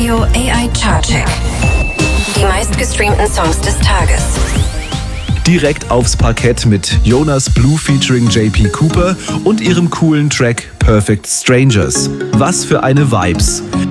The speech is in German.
Radio AI Chartcheck. Die meistgestreamten Songs des Tages. Direkt aufs Parkett mit Jonas Blue featuring JP Cooper und ihrem coolen Track Perfect Strangers. Was für eine Vibes.